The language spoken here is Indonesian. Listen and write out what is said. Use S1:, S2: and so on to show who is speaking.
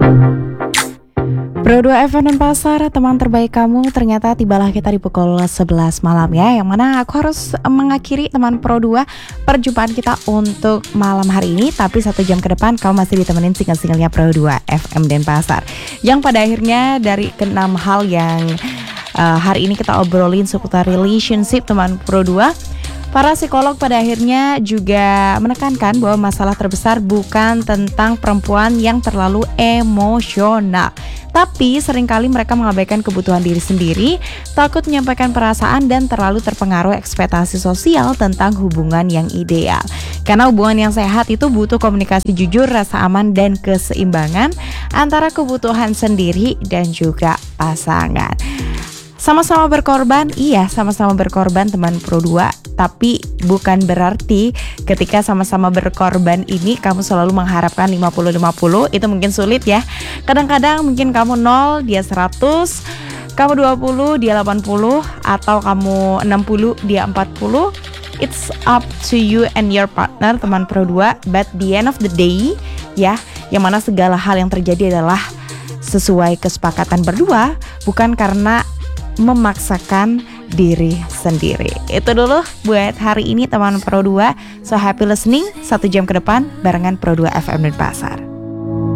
S1: Pro 2 FM dan Pasar, teman terbaik kamu. Ternyata tibalah kita di pukul 11 malam ya, yang mana aku harus mengakhiri teman Pro 2 perjumpaan kita untuk malam hari ini. Tapi 1 jam ke depan kamu masih ditemenin single-singlenya Pro 2 FM dan Pasar, yang pada akhirnya dari ke-6 hal yang hari ini kita obrolin seputar relationship teman Pro 2. Para psikolog pada akhirnya juga menekankan bahwa masalah terbesar bukan tentang perempuan yang terlalu emosional, tapi seringkali mereka mengabaikan kebutuhan diri sendiri, takut menyampaikan perasaan, dan terlalu terpengaruh ekspektasi sosial tentang hubungan yang ideal. Karena hubungan yang sehat itu butuh komunikasi jujur, rasa aman, dan keseimbangan antara kebutuhan sendiri dan juga pasangan. Sama-sama berkorban, iya sama-sama berkorban teman Pro 2. Tapi bukan berarti ketika sama-sama berkorban ini kamu selalu mengharapkan 50-50. Itu mungkin sulit ya. Kadang-kadang mungkin kamu 0, dia 100, kamu 20, dia 80, atau kamu 60, dia 40. It's up to you and your partner teman Pro 2. But the end of the day ya, yang mana segala hal yang terjadi adalah sesuai kesepakatan berdua, bukan karena memaksakan diri sendiri. Itu dulu buat hari ini teman Pro 2. So happy listening. 1 jam ke depan barengan Pro 2 FM dan Pasar.